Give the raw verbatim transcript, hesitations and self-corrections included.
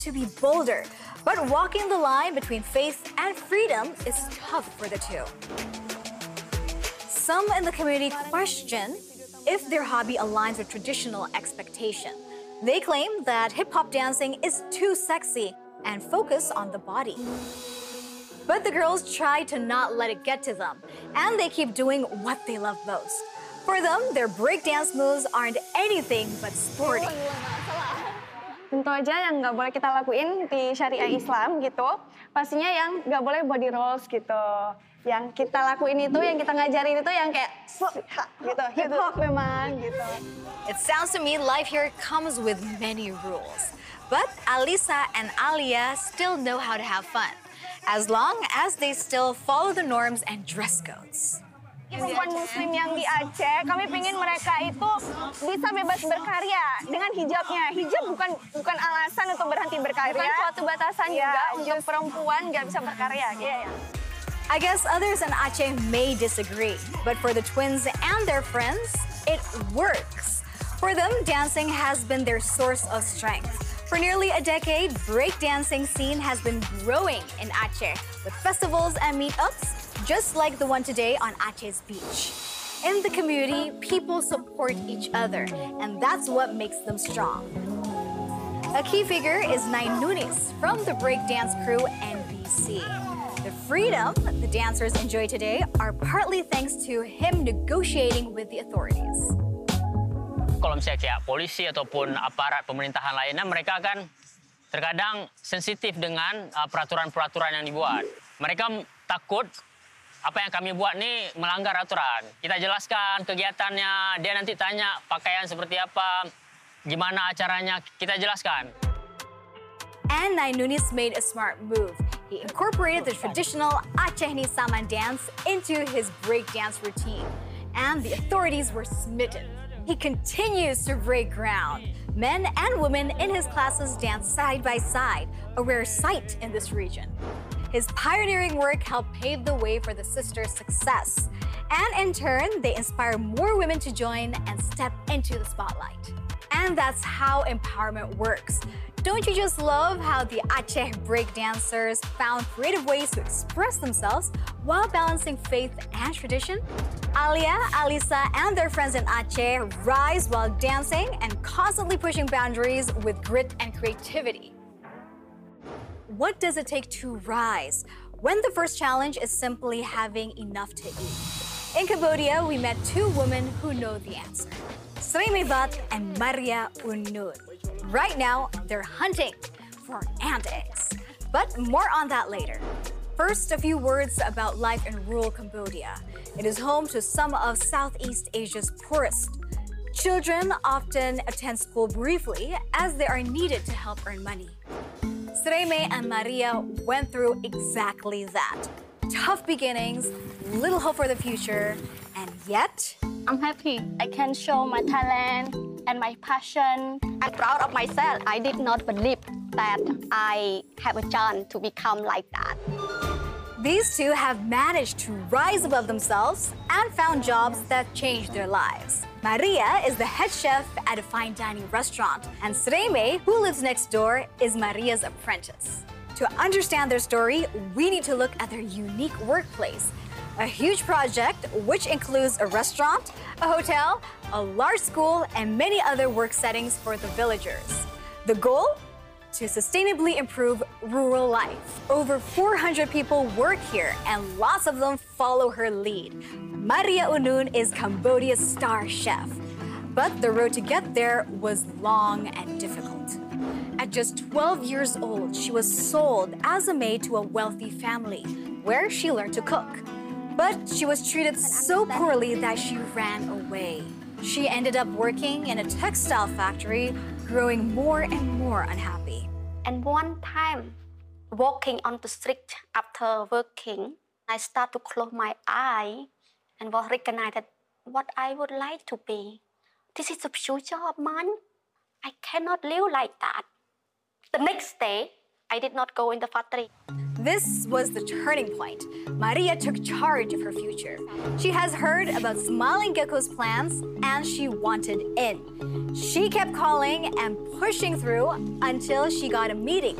to be bolder, but walking the line between faith and freedom is tough for the two. Some in the community question if their hobby aligns with traditional expectation. They claim that hip-hop dancing is too sexy and focus on the body. But the girls try to not let it get to them, and they keep doing what they love most. For them, their breakdance moves aren't anything but sporty. Tentu aja yang nggak boleh kita lakuin di syariah Islam gitu, pastinya yang nggak boleh body rolls gitu. Yang kita lakuin itu, yang kita ngajarin itu yang kayak gitu, hip hop memang gitu. It sounds to me life here comes with many rules. But Alisa and Alia still know how to have fun, as long as they still follow the norms and dress codes. Perempuan muslim yang di Aceh, kami pengen mereka itu bisa bebas berkarya dengan hijabnya. Hijab bukan bukan alasan untuk berhenti berkarya. Bukan suatu batasan ya, juga untuk perempuan nggak bisa berkarya. Yeah, yeah. I guess others in Aceh may disagree, but for the twins and their friends, it works. For them, dancing has been their source of strength. For nearly a decade, breakdancing scene has been growing in Aceh with festivals and meetups, just like the one today on Aceh's beach. In the community, people support each other, and that's what makes them strong. A key figure is Nain Nunis from the breakdance crew N B C. The freedom the dancers enjoy today are partly thanks to him negotiating with the authorities. Kalau misalnya kayak polisi ataupun aparat pemerintahan lainnya, mereka kan terkadang sensitif dengan peraturan-peraturan uh, yang dibuat. Mereka takut apa yang kami buat ini melanggar aturan. Kita jelaskan kegiatannya, dia nanti tanya pakaian seperti apa, gimana acaranya, kita jelaskan. And Nain Nunis made a smart move. He incorporated the traditional Aceh Ni Saman dance into his breakdance routine. And the authorities were smitten. He continues to break ground. Men and women in his classes dance side by side, a rare sight in this region. His pioneering work helped pave the way for the sisters' success. And in turn, they inspire more women to join and step into the spotlight. And that's how empowerment works. Don't you just love how the Aceh breakdancers found creative ways to express themselves while balancing faith and tradition? Alia, Alisa, and their friends in Aceh rise while dancing and constantly pushing boundaries with grit and creativity. What does it take to rise when the first challenge is simply having enough to eat? In Cambodia, we met two women who know the answer, Sri Mevat and Maria Unun. Right now, they're hunting for ant eggs. But more on that later. First, a few words about life in rural Cambodia. It is home to some of Southeast Asia's poorest. Children often attend school briefly as they are needed to help earn money. Sreme and Maria went through exactly that. Tough beginnings, little hope for the future, and yet... I'm happy. I can show my talent and my passion. I'm proud of myself. I did not believe that I have a chance to become like that. These two have managed to rise above themselves and found jobs that changed their lives. Maria is the head chef at a fine dining restaurant, and Sreme, who lives next door, is Maria's apprentice. To understand their story, we need to look at their unique workplace. A huge project which includes a restaurant, a hotel, a large school, and many other work settings for the villagers. The goal? To sustainably improve rural life. Over four hundred people work here, and lots of them follow her lead. Maria Unun is Cambodia's star chef. But the road to get there was long and difficult. At just twelve years old, she was sold as a maid to a wealthy family, where she learned to cook. But she was treated so poorly that she ran away. She ended up working in a textile factory, growing more and more unhappy. And one time, walking on the street after working, I start to close my eye and was recognized what I would like to be. This is the future of mine. I cannot live like that. The next day, I did not go in the factory. This was the turning point. Maria took charge of her future. She has heard about Smiling Gecko's plans and she wanted in. She kept calling and pushing through until she got a meeting